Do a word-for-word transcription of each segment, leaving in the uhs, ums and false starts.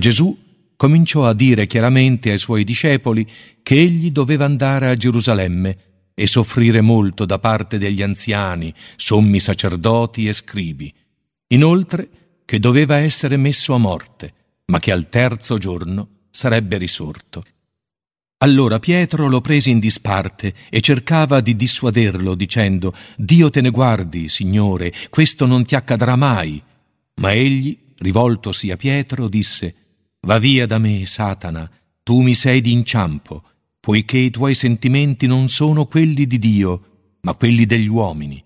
Gesù cominciò a dire chiaramente ai suoi discepoli che egli doveva andare a Gerusalemme e soffrire molto da parte degli anziani, sommi sacerdoti e scribi. Inoltre che doveva essere messo a morte, ma che al terzo giorno sarebbe risorto. Allora Pietro lo prese in disparte e cercava di dissuaderlo, dicendo: «Dio te ne guardi, Signore, questo non ti accadrà mai». Ma egli, rivoltosi a Pietro, disse: «Va via da me, Satana, tu mi sei d'inciampo, poiché i tuoi sentimenti non sono quelli di Dio, ma quelli degli uomini».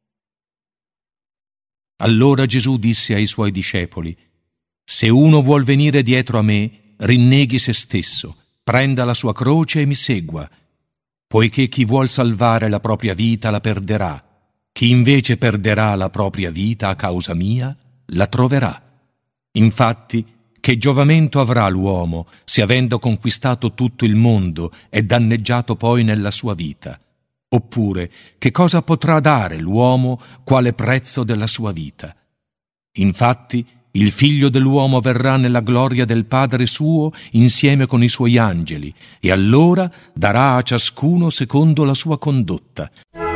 Allora Gesù disse ai suoi discepoli: «Se uno vuol venire dietro a me, rinneghi se stesso, prenda la sua croce e mi segua, poiché chi vuol salvare la propria vita la perderà, chi invece perderà la propria vita a causa mia la troverà. Infatti, che giovamento avrà l'uomo se, avendo conquistato tutto il mondo, è danneggiato poi nella sua vita? Oppure, che cosa potrà dare l'uomo quale prezzo della sua vita? Infatti, il Figlio dell'uomo verrà nella gloria del Padre suo insieme con i suoi angeli, e allora darà a ciascuno secondo la sua condotta».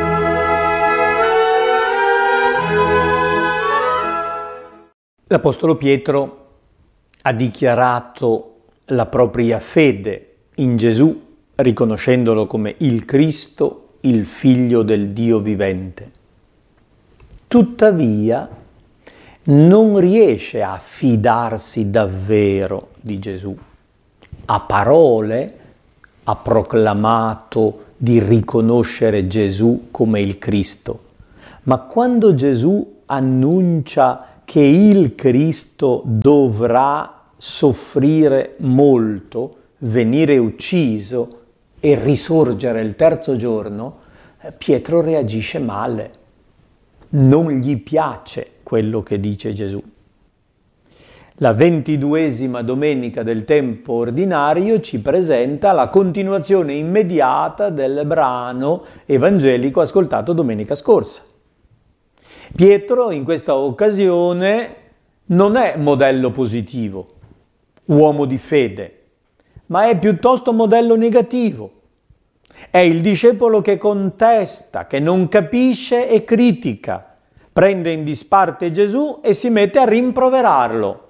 L'Apostolo Pietro ha dichiarato la propria fede in Gesù, riconoscendolo come il Cristo, il Figlio del Dio vivente. Tuttavia, non riesce a fidarsi davvero di Gesù. A parole ha proclamato di riconoscere Gesù come il Cristo, ma quando Gesù annuncia che il Cristo dovrà soffrire molto, venire ucciso e risorgere il terzo giorno, Pietro reagisce male. Non gli piace quello che dice Gesù. La ventiduesima domenica del tempo ordinario ci presenta la continuazione immediata del brano evangelico ascoltato domenica scorsa. Pietro in questa occasione non è modello positivo, uomo di fede, ma è piuttosto modello negativo. È il discepolo che contesta, che non capisce e critica, prende in disparte Gesù e si mette a rimproverarlo.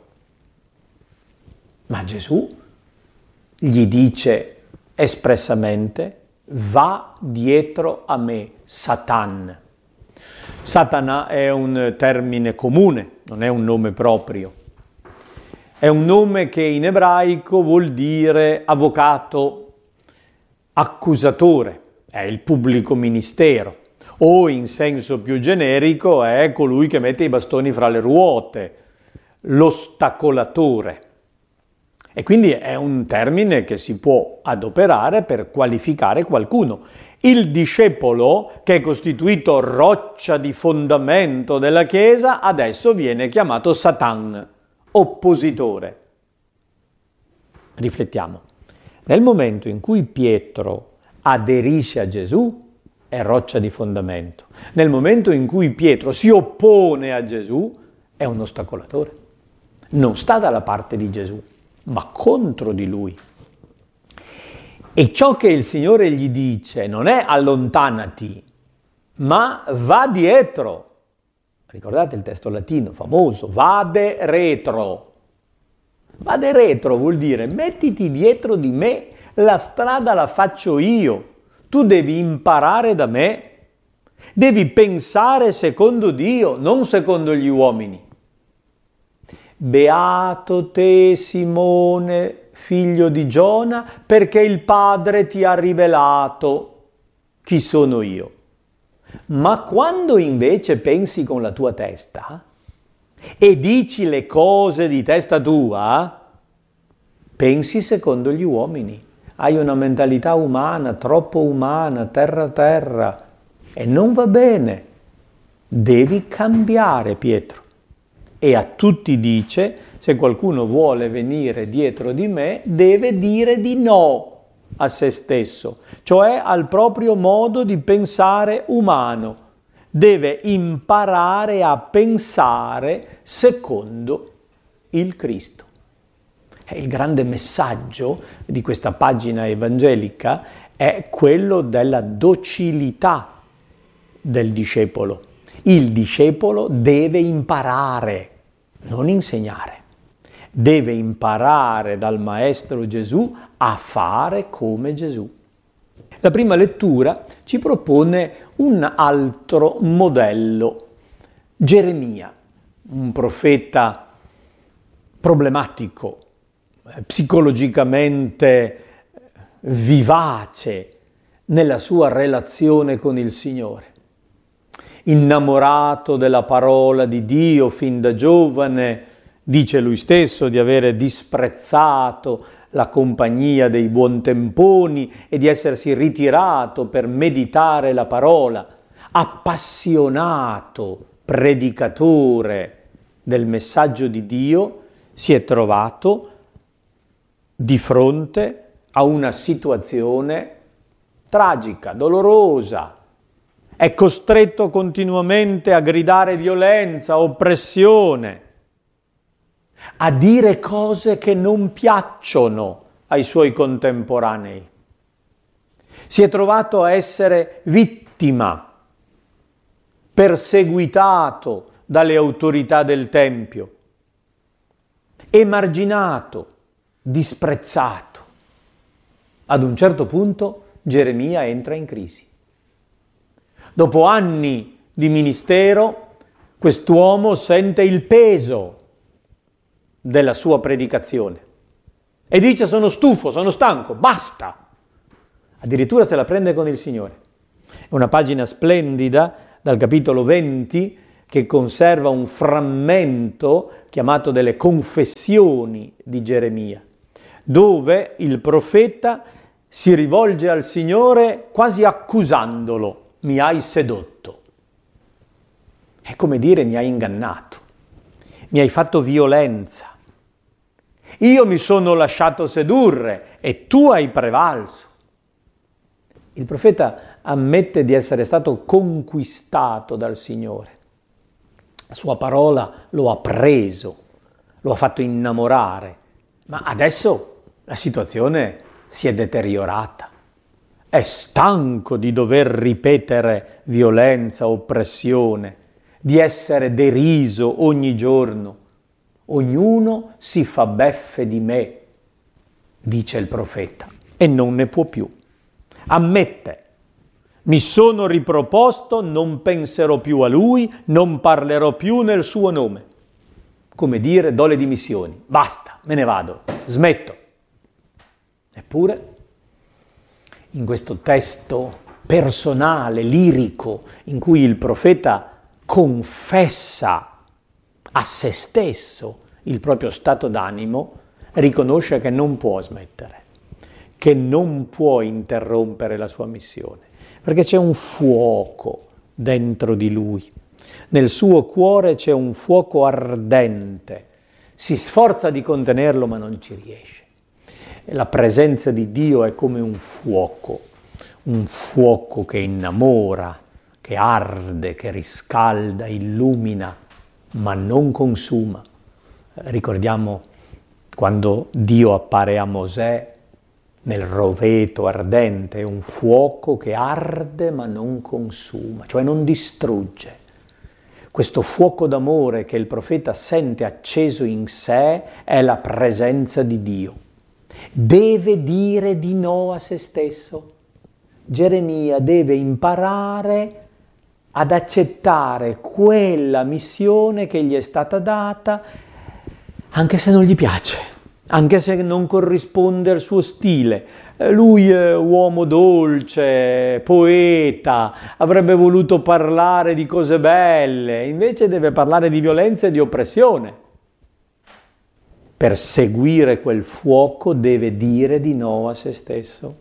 Ma Gesù gli dice espressamente: «Va dietro a me, Satan». Satana è un termine comune, non è un nome proprio. È un nome che in ebraico vuol dire avvocato, accusatore, è il pubblico ministero, o in senso più generico è colui che mette i bastoni fra le ruote, l'ostacolatore. E quindi è un termine che si può adoperare per qualificare qualcuno. Il discepolo, che è costituito roccia di fondamento della Chiesa, adesso viene chiamato Satan, oppositore. Riflettiamo. Nel momento in cui Pietro aderisce a Gesù, è roccia di fondamento. Nel momento in cui Pietro si oppone a Gesù, è un ostacolatore. Non sta dalla parte di Gesù, ma contro di lui. E ciò che il Signore gli dice non è allontanati, ma va dietro. Ricordate il testo latino famoso, vade retro. Vade retro vuol dire mettiti dietro di me, la strada la faccio io. Tu devi imparare da me, devi pensare secondo Dio, non secondo gli uomini. Beato te, Simone, figlio di Giona, perché il Padre ti ha rivelato chi sono io. Ma quando invece pensi con la tua testa e dici le cose di testa tua, pensi secondo gli uomini. Hai una mentalità umana, troppo umana, terra terra, e non va bene. Devi cambiare, Pietro. E a tutti dice: se qualcuno vuole venire dietro di me, deve dire di no a se stesso, cioè al proprio modo di pensare umano. Deve imparare a pensare secondo il Cristo. Il grande messaggio di questa pagina evangelica è quello della docilità del discepolo. Il discepolo deve imparare, non insegnare. Deve imparare dal Maestro Gesù a fare come Gesù. La prima lettura ci propone un altro modello. Geremia, un profeta problematico, psicologicamente vivace nella sua relazione con il Signore. Innamorato della parola di Dio fin da giovane, dice lui stesso di avere disprezzato la compagnia dei buontemponi e di essersi ritirato per meditare la parola. Appassionato predicatore del messaggio di Dio, si è trovato di fronte a una situazione tragica, dolorosa. È costretto continuamente a gridare violenza, oppressione, a dire cose che non piacciono ai suoi contemporanei. Si è trovato a essere vittima, perseguitato dalle autorità del Tempio, emarginato, disprezzato. Ad un certo punto Geremia entra in crisi. Dopo anni di ministero, quest'uomo sente il peso della sua predicazione e dice: sono stufo, sono stanco, basta. Addirittura se la prende con il Signore. È una pagina splendida dal capitolo venti che conserva un frammento chiamato delle confessioni di Geremia, dove il profeta si rivolge al Signore quasi accusandolo: mi hai sedotto. È come dire: mi hai ingannato, mi hai fatto violenza. Io mi sono lasciato sedurre e tu hai prevalso. Il profeta ammette di essere stato conquistato dal Signore. La sua parola lo ha preso, lo ha fatto innamorare, ma adesso la situazione si è deteriorata. È stanco di dover ripetere violenza, oppressione, di essere deriso ogni giorno. Ognuno si fa beffe di me, dice il profeta, e non ne può più. Ammette: mi sono riproposto, non penserò più a lui, non parlerò più nel suo nome. Come dire, do le dimissioni, basta, me ne vado, smetto. Eppure, in questo testo personale, lirico, in cui il profeta confessa a se stesso il proprio stato d'animo, riconosce che non può smettere, che non può interrompere la sua missione, perché c'è un fuoco dentro di lui. Nel suo cuore c'è un fuoco ardente, si sforza di contenerlo ma non ci riesce. La presenza di Dio è come un fuoco, un fuoco che innamora, che arde, che riscalda, illumina, ma non consuma. Ricordiamo quando Dio appare a Mosè nel roveto ardente, un fuoco che arde ma non consuma, cioè non distrugge. Questo fuoco d'amore che il profeta sente acceso in sé è la presenza di Dio. Deve dire di no a se stesso. Geremia deve imparare ad accettare quella missione che gli è stata data, anche se non gli piace, anche se non corrisponde al suo stile. Lui è uomo dolce, poeta, avrebbe voluto parlare di cose belle, invece deve parlare di violenza e di oppressione. Per seguire quel fuoco deve dire di no a se stesso.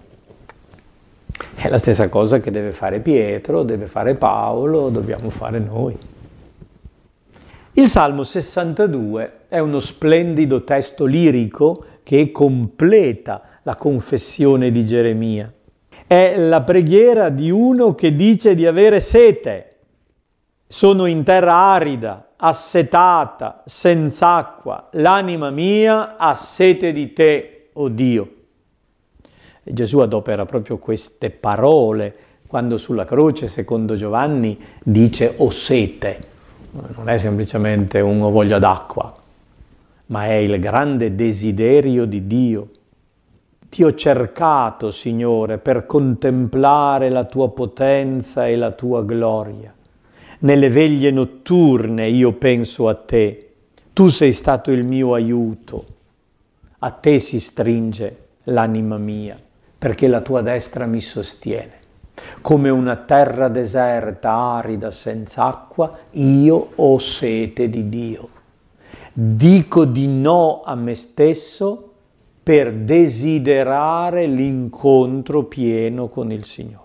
È la stessa cosa che deve fare Pietro, deve fare Paolo, dobbiamo fare noi. Il Salmo sessantadue è uno splendido testo lirico che completa la confessione di Geremia. È la preghiera di uno che dice di avere sete. Sono in terra arida, assetata, senza acqua, l'anima mia ha sete di te, o Dio. E Gesù adopera proprio queste parole quando sulla croce, secondo Giovanni, dice ho sete. Non è semplicemente un ho voglia d'acqua, ma è il grande desiderio di Dio. Ti ho cercato, Signore, per contemplare la tua potenza e la tua gloria. Nelle veglie notturne io penso a te. Tu sei stato il mio aiuto. A te si stringe l'anima mia, perché la tua destra mi sostiene. Come una terra deserta, arida, senza acqua, io ho sete di Dio. Dico di no a me stesso per desiderare l'incontro pieno con il Signore.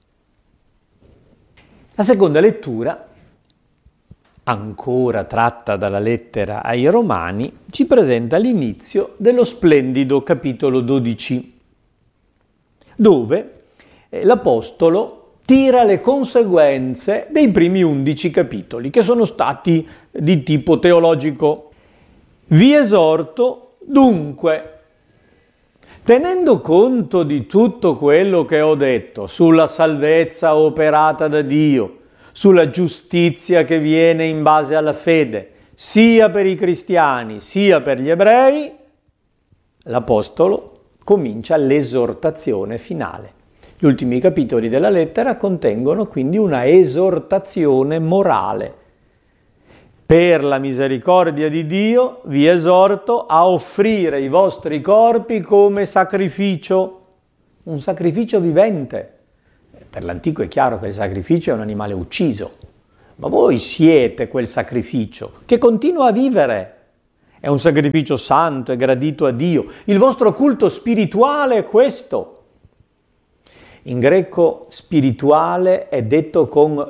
La seconda lettura, ancora tratta dalla lettera ai Romani, ci presenta l'inizio dello splendido capitolo dodici, dove l'Apostolo tira le conseguenze dei primi undici capitoli, che sono stati di tipo teologico. Vi esorto dunque, tenendo conto di tutto quello che ho detto sulla salvezza operata da Dio, sulla giustizia che viene in base alla fede, sia per i cristiani sia per gli ebrei, l'Apostolo comincia l'esortazione finale. Gli ultimi capitoli della lettera contengono quindi una esortazione morale. Per la misericordia di Dio vi esorto a offrire i vostri corpi come sacrificio, un sacrificio vivente. Per l'antico è chiaro che il sacrificio è un animale ucciso, ma voi siete quel sacrificio che continua a vivere. È un sacrificio santo e gradito a Dio. Il vostro culto spirituale è questo. In greco spirituale è detto con